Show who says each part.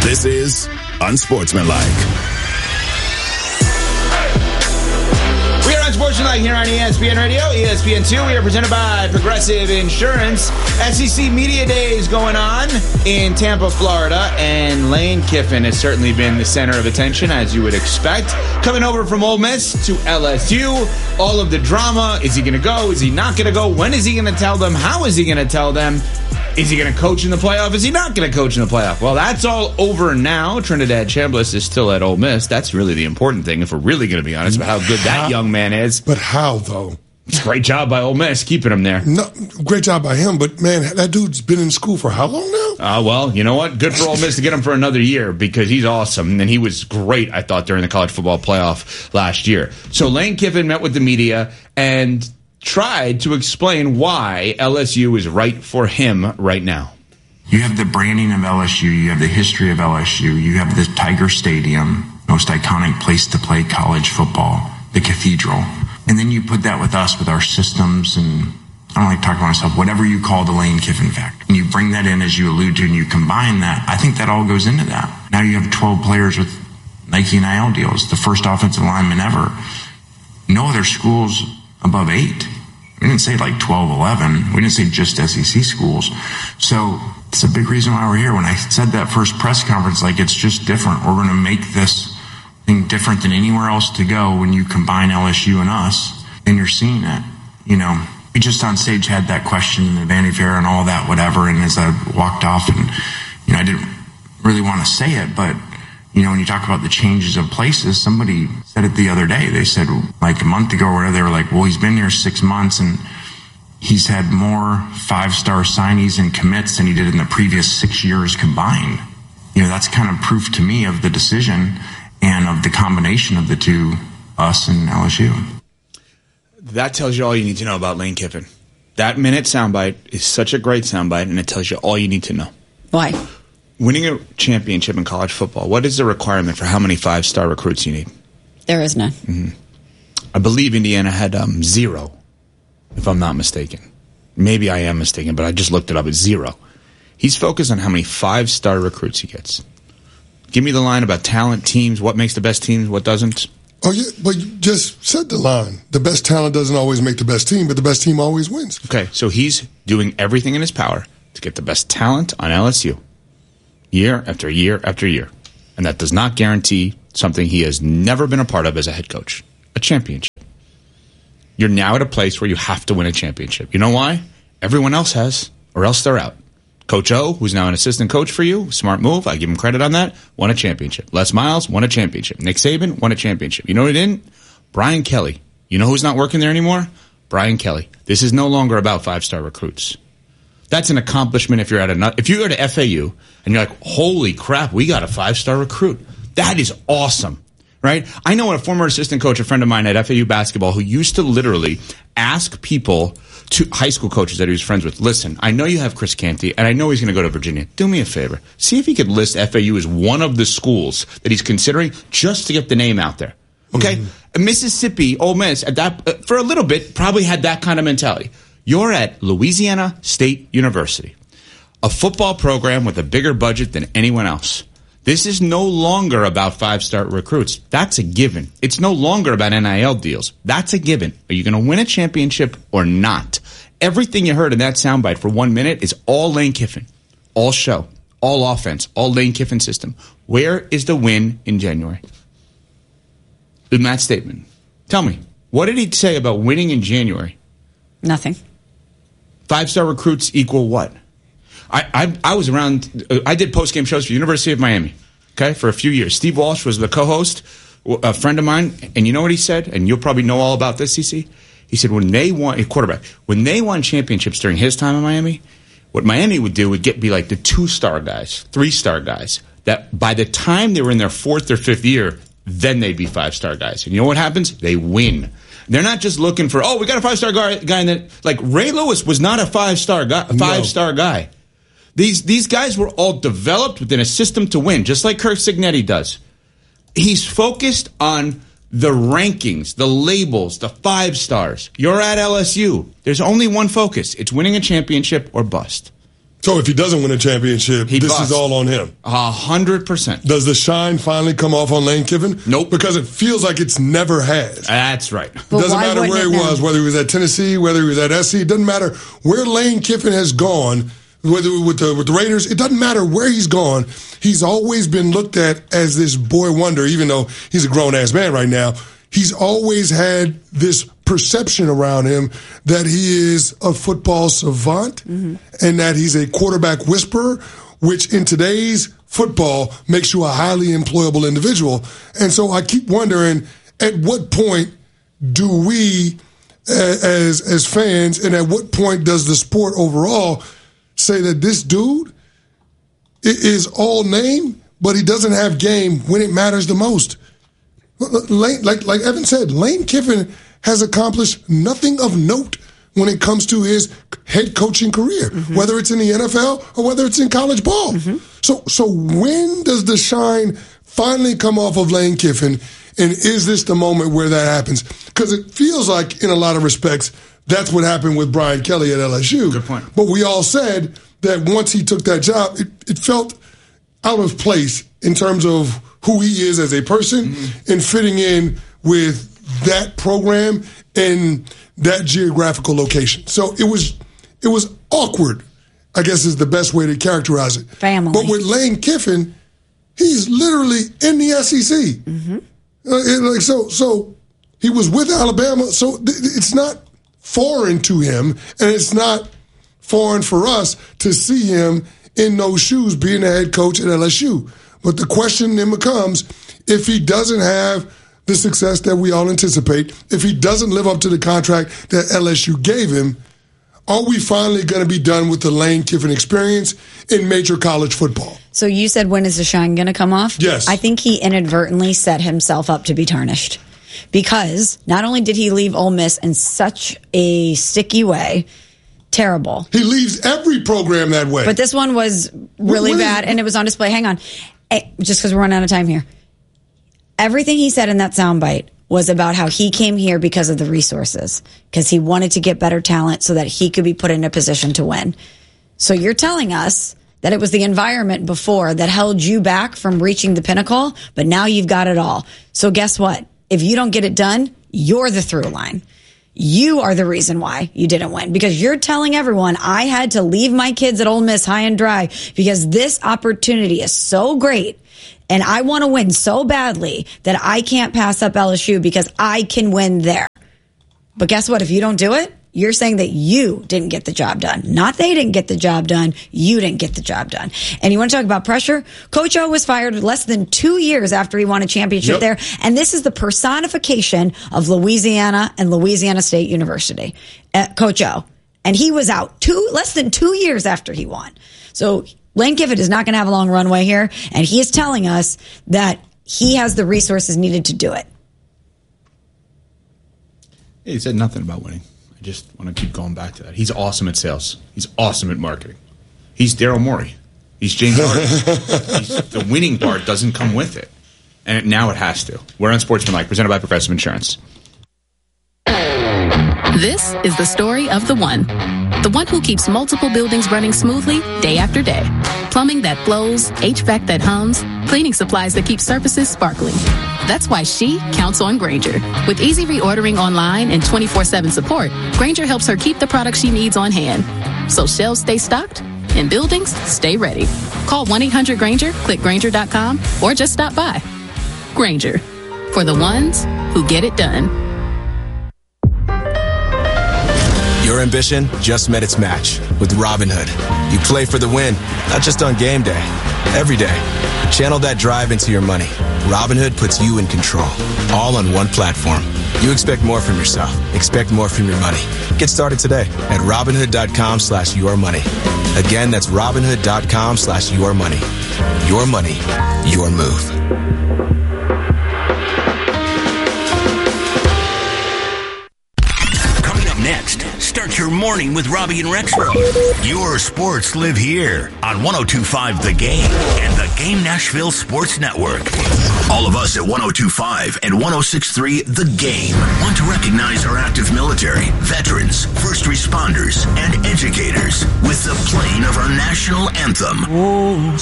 Speaker 1: This is Unsportsmanlike.
Speaker 2: We are Unsportsmanlike here on ESPN Radio, ESPN2. We are presented by Progressive Insurance. SEC Media Day is going on in Tampa, Florida, and Lane Kiffin has certainly been the center of attention, as you would expect. Coming over from Ole Miss to LSU, all of the drama. Is he going to go? Is he not going to go? When is he going to tell them? How is he going to tell them? Is he going to coach in the playoff? Is he not going to coach in the playoff? Well, that's all over now. Trinidad Chambliss is still at Ole Miss. That's really the important thing, if we're really going to be honest about how good that young man is.
Speaker 3: But how, though?
Speaker 2: Great job by Ole Miss keeping him there.
Speaker 3: No, great job by him, but, man, that dude's been in school for how long now?
Speaker 2: Well, you know what? Good for Ole Miss to get him for another year because he's awesome. And he was great, I thought, during the college football playoff last year. So Lane Kiffin met with the media and tried to explain why LSU is right for him right now.
Speaker 4: You have the branding of LSU. You have the history of LSU. You have the Tiger Stadium, most iconic place to play college football, the Cathedral. And then you put that with us, with our systems, and I don't like talking about myself, whatever you call the Lane Kiffin factor. And you bring that in, as you allude to, and you combine that. I think that all goes into that. Now you have 12 players with Nike NIL deals, the first offensive lineman ever. No other schools above 8. We didn't say like 12, 11. We didn't say just SEC schools. So it's a big reason why we're here. When I said that first press conference, like, it's just different. We're going to make this thing different than anywhere else to go when you combine LSU and us, and you're seeing it. You know, we just on stage had that question and the Vanity Fair and all that, whatever, and as I walked off, and, you know, I didn't really want to say it, but, you know, when you talk about the changes of places, somebody said it the other day. They said, like a month ago or whatever, they were like, well, he's been here 6 months and he's had more 5-star signees and commits than he did in the previous 6 years combined. You know, that's kind of proof to me of the decision and of the combination of the two, us and LSU.
Speaker 2: That tells you all you need to know about Lane Kiffin. That minute soundbite is such a great soundbite, and it tells you all you need to know.
Speaker 5: Why?
Speaker 2: Winning a championship in college football, what is the requirement for how many 5-star recruits you need?
Speaker 5: There is none.
Speaker 2: Mm-hmm. I believe Indiana had 0, if I'm not mistaken. Maybe I am mistaken, but I just looked it up. It's 0. He's focused on how many 5-star recruits he gets. Give me the line about talent, teams, what makes the best teams, what doesn't.
Speaker 3: Oh, yeah, but you just said the line. The best talent doesn't always make the best team, but the best team always wins.
Speaker 2: Okay, so he's doing everything in his power to get the best talent on LSU year after year after year. And that does not guarantee something he has never been a part of as a head coach, a championship. You're now at a place where you have to win a championship. You know why? Everyone else has, or else they're out. Coach O, who's now an assistant coach for you, smart move, I give him credit on that, won a championship. Les Miles won a championship. Nick Saban won a championship. You know who didn't? Brian Kelly. You know who's not working there anymore? Brian Kelly. This is no longer about 5-star recruits. That's an accomplishment if you're at FAU and you're like, holy crap, we got a 5-star recruit. That is awesome, right? I know a former assistant coach, a friend of mine at FAU basketball, who used to literally ask people, to high school coaches that he was friends with, listen, I know you have Chris Canty, and I know he's going to go to Virginia. Do me a favor. See if he could list FAU as one of the schools that he's considering just to get the name out there. Okay? Mm-hmm. Mississippi, Ole Miss, at that, for a little bit, probably had that kind of mentality. You're at Louisiana State University, a football program with a bigger budget than anyone else. This is no longer about 5-star recruits. That's a given. It's no longer about NIL deals. That's a given. Are you going to win a championship or not? Everything you heard in that soundbite for 1 minute is all Lane Kiffin, all show, all offense, all Lane Kiffin system. Where is the win in January? In that statement. Tell me, what did he say about winning in January?
Speaker 5: Nothing.
Speaker 2: 5-star recruits equal what? I was around, I did post-game shows for University of Miami, okay, for a few years. Steve Walsh was the co-host, a friend of mine, and you know what he said? And you'll probably know all about this, CC. He said when they won, a quarterback, when they won championships during his time in Miami, what Miami would do would be like the 2-star guys, 3-star guys, that by the time they were in their 4th or 5th year, then they'd be 5-star guys. And you know what happens? They win. They're not just looking for, we got a 5-star guy, and then, like, Ray Lewis was not a 5-star guy, guy. These guys were all developed within a system to win, just like Kirk Cignetti does. He's focused on the rankings, the labels, the 5 stars. You're at LSU. There's only one focus. It's winning a championship or bust.
Speaker 3: So if he doesn't win a championship, this
Speaker 2: busts.
Speaker 3: is all on him.
Speaker 2: 100%.
Speaker 3: Does the shine finally come off on Lane Kiffin?
Speaker 2: Nope.
Speaker 3: Because it feels like it's never has.
Speaker 2: That's right.
Speaker 3: It doesn't matter where he was, whether he was at Tennessee, whether he was at SC. It doesn't matter where Lane Kiffin has gone, whether with the Raiders. It doesn't matter where he's gone. He's always been looked at as this boy wonder, even though he's a grown-ass man right now. He's always had this perception around him that he is a football savant and that he's a quarterback whisperer, which in today's football makes you a highly employable individual. And so I keep wondering, at what point do we, as fans, and at what point does the sport overall say that this dude is all name, but he doesn't have game when it matters the most? Like Evan said, Lane Kiffin has accomplished nothing of note when it comes to his head coaching career, whether it's in the NFL or whether it's in college ball. So when does the shine finally come off of Lane Kiffin, and is this the moment where that happens? Because it feels like, in a lot of respects, that's what happened with Brian Kelly at LSU.
Speaker 2: Good point.
Speaker 3: But we all said that once he took that job, it felt out of place in terms of who he is as a person and fitting in with that program and that geographical location. So it was awkward, I guess is the best way to characterize it.
Speaker 5: Family.
Speaker 3: But with Lane Kiffin, he's literally in the SEC. So he was with Alabama. So it's not foreign to him, and it's not foreign for us to see him in those shoes being the head coach at LSU. But the question then becomes, if he doesn't have the success that we all anticipate, if he doesn't live up to the contract that LSU gave him, are we finally going to be done with the Lane Kiffin experience in major college football?
Speaker 5: So you said, when is the shine going to come off?
Speaker 3: Yes.
Speaker 5: I think he inadvertently set himself up to be tarnished, because not only did he leave Ole Miss in such a sticky way, terrible.
Speaker 3: He leaves every program that way.
Speaker 5: But this one was really bad, and it was on display. Hang on. Just because we're running out of time here. Everything he said in that soundbite was about how he came here because of the resources, because he wanted to get better talent so that he could be put in a position to win. So you're telling us that it was the environment before that held you back from reaching the pinnacle, but now you've got it all. So guess what? If you don't get it done, you're the through line. You are the reason why you didn't win, because you're telling everyone, I had to leave my kids at Ole Miss high and dry because this opportunity is so great and I want to win so badly that I can't pass up LSU because I can win there. But guess what? If you don't do it, you're saying that you didn't get the job done. Not they didn't get the job done. You didn't get the job done. And you want to talk about pressure? Coach O was fired less than 2 years after he won a championship there. And this is the personification of Louisiana and Louisiana State University. Coach O. And he was out less than 2 years after he won. So Lane Kiffin is not going to have a long runway here. And he is telling us that he has the resources needed to do it.
Speaker 2: He said nothing about winning. I just want to keep going back to that. He's awesome at sales. He's awesome at marketing. He's Daryl Morey. He's James Harden. The winning part doesn't come with it. And now it has to. We're on Sportsmanlike, presented by Progressive Insurance.
Speaker 6: This is the story of the one who keeps multiple buildings running smoothly day after day. Plumbing that flows, HVAC that hums, cleaning supplies that keep surfaces sparkling. That's why she counts on Grainger. With easy reordering online and 24/7 support, Grainger helps her keep the products she needs on hand. So shelves stay stocked and buildings stay ready. Call 1-800-GRAINGER, click Grainger.com, or just stop by. Grainger, for the ones who get it done.
Speaker 7: Your ambition just met its match with Robinhood. You play for the win, not just on game day, every day. Channel that drive into your money. Robinhood puts you in control, all on one platform. You expect more from yourself. Expect more from your money. Get started today at Robinhood.com/yourmoney. Again, that's Robinhood.com/yourmoney. Your money, your move.
Speaker 8: Coming up next, Start your morning with Robbie and Rexbro.
Speaker 1: Your sports live here on 102.5 The Game and the Game Nashville Sports Network. All of us at 102.5 and 106.3 The Game want to recognize our active military, veterans, first responders, and educators with the playing of our national anthem.
Speaker 9: Oh,